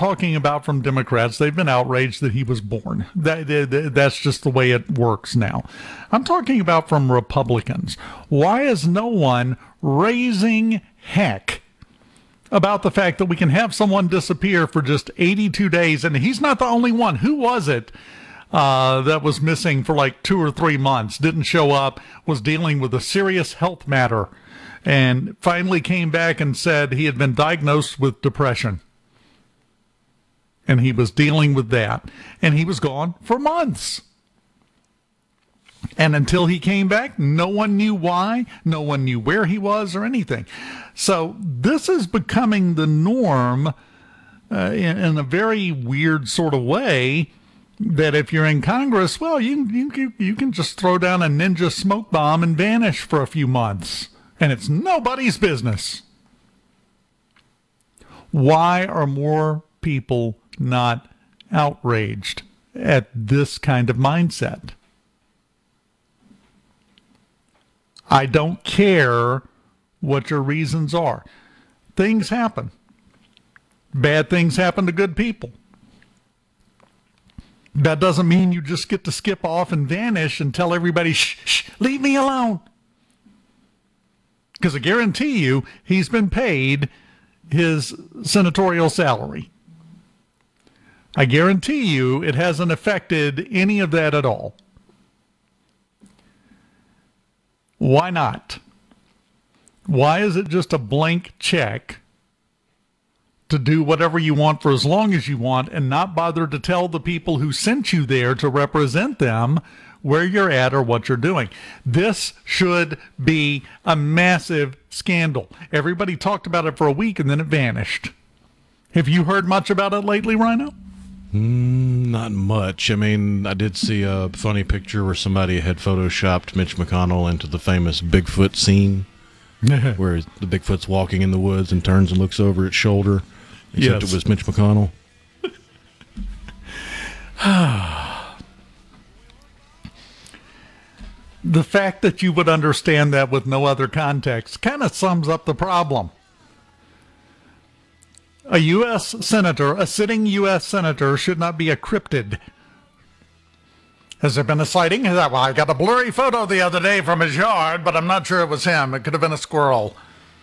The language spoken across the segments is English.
talking about from Democrats. They've been outraged that he was born. That's just the way it works now. I'm talking about from Republicans. Why is no one raising heck about the fact that we can have someone disappear for just 82 days? And he's not the only one. Who was it that was missing for like 2 or 3 months, didn't show up, was dealing with a serious health matter, and finally came back and said he had been diagnosed with depression. And he was dealing with that. And he was gone for months. And until he came back, no one knew why, no one knew where he was or anything. So this is becoming the norm in a very weird sort of way, that if you're in Congress, well, you can just throw down a ninja smoke bomb and vanish for a few months, and it's nobody's business. Why are more people not outraged at this kind of mindset? I don't care what your reasons are. Things happen. Bad things happen to good people. That doesn't mean you just get to skip off and vanish and tell everybody, shh, leave me alone. Because I guarantee you, he's been paid his senatorial salary. I guarantee you it hasn't affected any of that at all. Why not? Why is it just a blank check to do whatever you want for as long as you want and not bother to tell the people who sent you there to represent them where you're at or what you're doing? This should be a massive scandal. Everybody talked about it for a week and then it vanished. Have you heard much about it lately, Rhino? Not much. I mean, I did see a funny picture where somebody had photoshopped Mitch McConnell into the famous Bigfoot scene where the Bigfoot's walking in the woods and turns and looks over its shoulder. Except It was Mitch McConnell. The fact that you would understand that with no other context kind of sums up the problem. A U.S. senator, a sitting U.S. senator, should not be a cryptid. Has there been a sighting? Well, I got a blurry photo the other day from his yard, but I'm not sure it was him. It could have been a squirrel.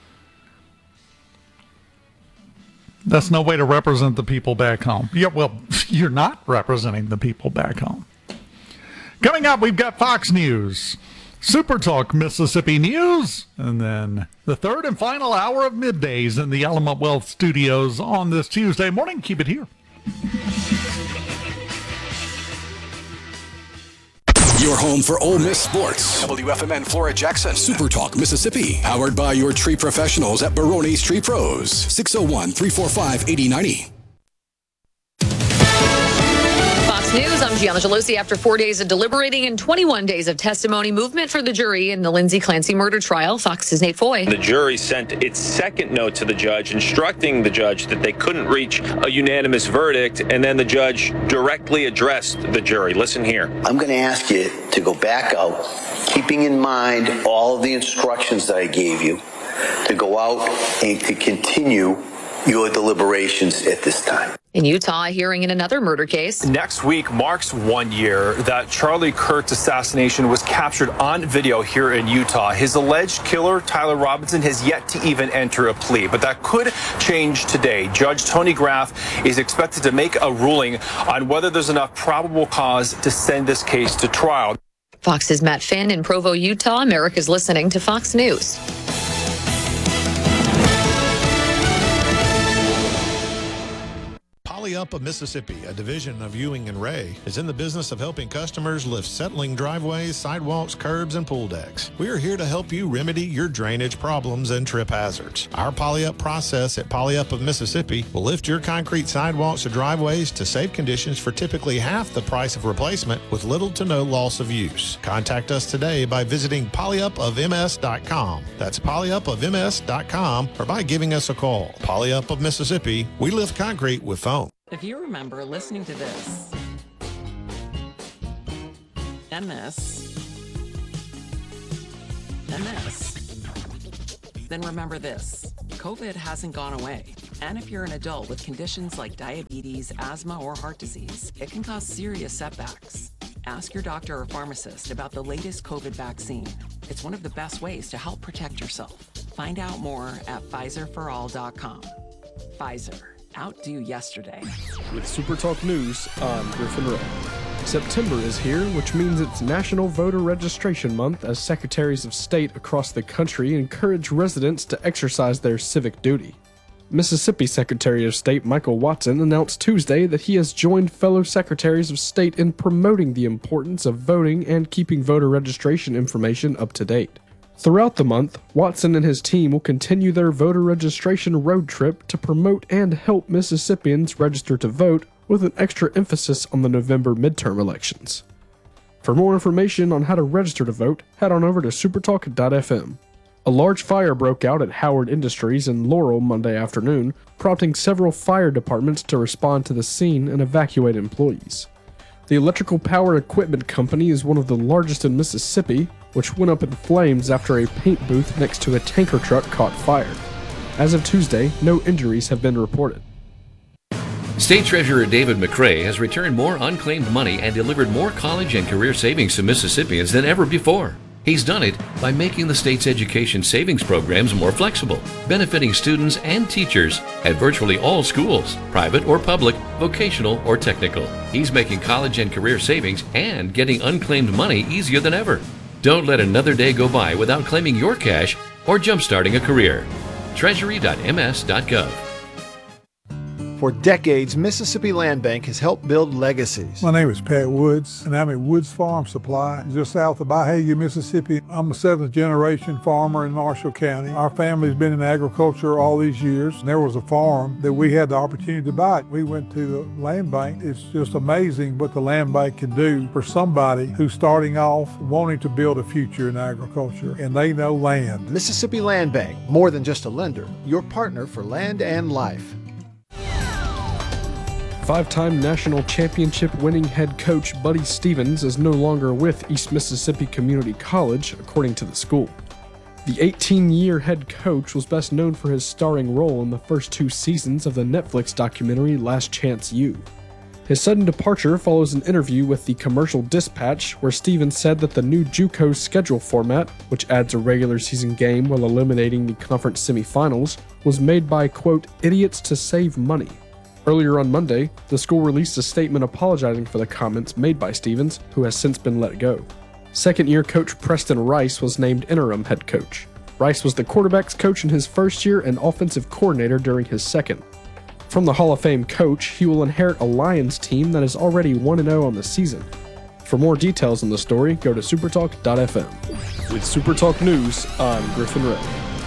That's no way to represent the people back home. Yeah, well, you're not representing the people back home. Coming up, we've got Fox News, Super Talk Mississippi News, and then the third and final hour of middays in the Element Wealth Studios on this Tuesday morning. Keep it here. Your home for Ole Miss sports. WFMN Flora Jackson. Super Talk Mississippi. Powered by your tree professionals at Barone's Tree Pros. 601-345-8090. Fox News, I'm Gianna Gelosi. After 4 days of deliberating and 21 days of testimony, movement for the jury in the Lindsay Clancy murder trial. Fox's Nate Foy. The jury sent its second note to the judge, instructing the judge that they couldn't reach a unanimous verdict, and then the judge directly addressed the jury. Listen here. I'm going to ask you to go back out, keeping in mind all of the instructions that I gave you, to go out and to continue your deliberations at this time. In Utah, a hearing in another murder case. Next week marks 1 year that Charlie Kirk's assassination was captured on video here in Utah. His alleged killer, Tyler Robinson, has yet to even enter a plea, but that could change today. Judge Tony Graff is expected to make a ruling on whether there's enough probable cause to send this case to trial. Fox's Matt Finn in Provo, Utah. America's listening to Fox News. Poly-Up of Mississippi, a division of Ewing and Ray, is in the business of helping customers lift settling driveways, sidewalks, curbs, and pool decks. We are here to help you remedy your drainage problems and trip hazards. Our Poly-Up process at Poly-Up of Mississippi will lift your concrete sidewalks or driveways to safe conditions for typically half the price of replacement with little to no loss of use. Contact us today by visiting polyupofms.com. That's polyupofms.com, or by giving us a call. Poly-Up of Mississippi, we lift concrete with foam. If you remember listening to this and this, then remember this. COVID hasn't gone away. And if you're an adult with conditions like diabetes, asthma, or heart disease, it can cause serious setbacks. Ask your doctor or pharmacist about the latest COVID vaccine. It's one of the best ways to help protect yourself. Find out more at PfizerForAll.com. Pfizer. Outdo yesterday. With SuperTalk News, I'm Griffin Rowe. September is here, which means it's National Voter Registration Month as secretaries of state across the country encourage residents to exercise their civic duty. Mississippi Secretary of State Michael Watson announced Tuesday that he has joined fellow secretaries of state in promoting the importance of voting and keeping voter registration information up to date. Throughout the month, Watson and his team will continue their voter registration road trip to promote and help Mississippians register to vote, with an extra emphasis on the November midterm elections. For more information on how to register to vote, head on over to supertalk.fm. A large fire broke out at Howard Industries in Laurel Monday afternoon, prompting several fire departments to respond to the scene and evacuate employees. The Electrical Power Equipment Company is one of the largest in Mississippi, which went up in flames after a paint booth next to a tanker truck caught fire. As of Tuesday, no injuries have been reported. State Treasurer David McRae has returned more unclaimed money and delivered more college and career savings to Mississippians than ever before. He's done it by making the state's education savings programs more flexible, benefiting students and teachers at virtually all schools, private or public, vocational or technical. He's making college and career savings and getting unclaimed money easier than ever. Don't let another day go by without claiming your cash or jumpstarting a career. Treasury.ms.gov. For decades, Mississippi Land Bank has helped build legacies. My name is Pat Woods, and I'm at Woods Farm Supply, just south of Byhalia, Mississippi. I'm a seventh-generation farmer in Marshall County. Our family's been in agriculture all these years, and there was a farm that we had the opportunity to buy. We went to the land bank. It's just amazing what the land bank can do for somebody who's starting off wanting to build a future in agriculture, and they know land. Mississippi Land Bank, more than just a lender, your partner for land and life. Five-time national championship winning head coach Buddy Stevens is no longer with East Mississippi Community College, according to the school. The 18-year head coach was best known for his starring role in the first two seasons of the Netflix documentary Last Chance U. His sudden departure follows an interview with the Commercial Dispatch, where Stevens said that the new JUCO schedule format, which adds a regular season game while eliminating the conference semifinals, was made by, quote, idiots to save money. Earlier on Monday, the school released a statement apologizing for the comments made by Stevens, who has since been let go. Second-year coach Preston Rice was named interim head coach. Rice was the quarterback's coach in his first year and offensive coordinator during his second. From the Hall of Fame coach, he will inherit a Lions team that is already 1-0 on the season. For more details on the story, go to supertalk.fm. With SuperTalk News, I'm Griffin Rowe.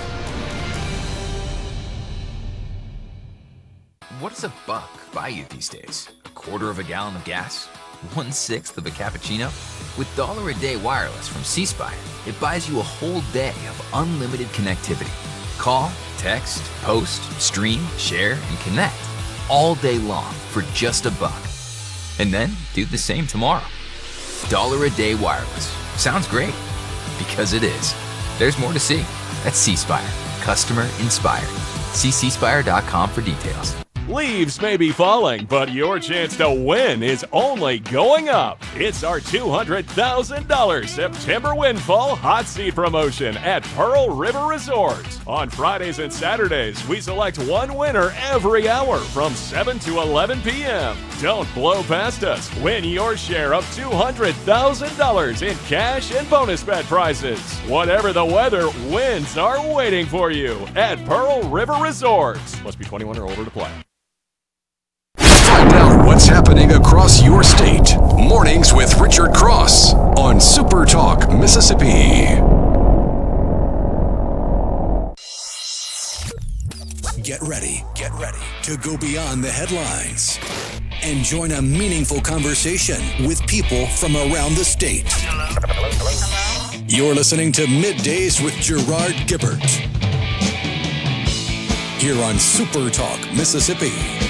What does a buck buy you these days? A quarter of a gallon of gas? 1/6 of a cappuccino? With $1 a day wireless from C Spire, it buys you a whole day of unlimited connectivity. Call, text, post, stream, share, and connect all day long for just $1. And then do the same tomorrow. $1 a day wireless. Sounds great. Because it is. There's more to see. That's C Spire. Customer inspired. See cspire.com for details. Leaves may be falling, but your chance to win is only going up. It's our $200,000 September Windfall Hot Seat promotion at Pearl River Resort. On Fridays and Saturdays, we select one winner every hour from 7 to 11 p.m. Don't blow past us. Win your share of $200,000 in cash and bonus bet prizes. Whatever the weather, wins are waiting for you at Pearl River Resort. Must be 21 or older to play. Find out what's happening across your state. Mornings with Richard Cross on Super Talk, Mississippi. Get ready to go beyond the headlines and join a meaningful conversation with people from around the state. Hello? You're listening to Middays with Gerard Gibbert here on Super Talk, Mississippi.